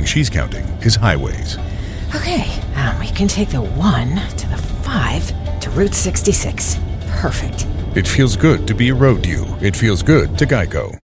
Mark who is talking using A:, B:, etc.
A: thing she's counting is highways.
B: Okay, we can take the 1 to the 5 to Route 66. Perfect.
A: It feels good to be a road you. It feels good to Geico.